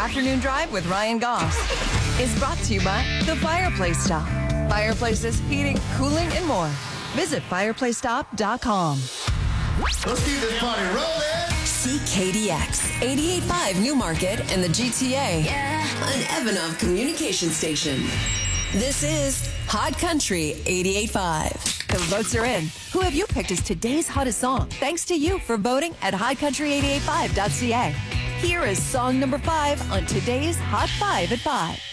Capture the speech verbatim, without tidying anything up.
Afternoon Drive with Ryan Goss is brought to you by The Fireplace Stop. Fireplaces, heating, cooling, and more. Visit fireplace stop dot com. Let's keep this party rolling. C K D X, eighty-eight point five Newmarket and the G T A. Yeah. An Evanov communication station. This is Hot Country eighty-eight point five. The votes are in. Who have you picked as today's hottest song? Thanks to you for voting at hot country eight eight five dot c a. Here is song number five on today's Hot Five at Five.